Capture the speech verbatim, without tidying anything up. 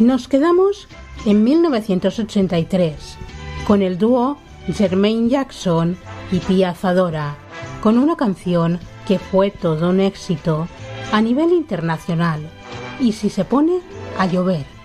Nos quedamos en mil novecientos ochenta y tres con el dúo Jermaine Jackson y Pia Zadora, con una canción que fue todo un éxito a nivel internacional, Y si se pone a llover.